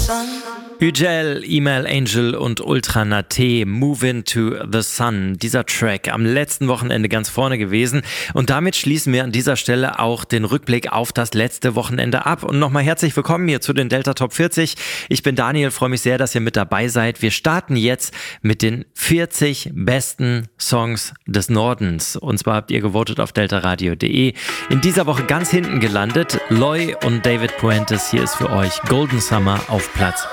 Hügel, Email Angel und Ultra Nate, Move Into the Sun. Dieser Track am letzten Wochenende ganz vorne gewesen. Und damit schließen wir an dieser Stelle auch den Rückblick auf das letzte Wochenende ab. Und nochmal herzlich willkommen hier zu den Delta Top 40. Ich bin Daniel, freue mich sehr, dass ihr mit dabei seid. Wir starten jetzt mit den 40 besten Songs des Nordens. Und zwar habt ihr gewotet auf deltaradio.de. In dieser Woche ganz hinten gelandet. Loy und David Puentes, hier ist für euch Golden Summer auf Platz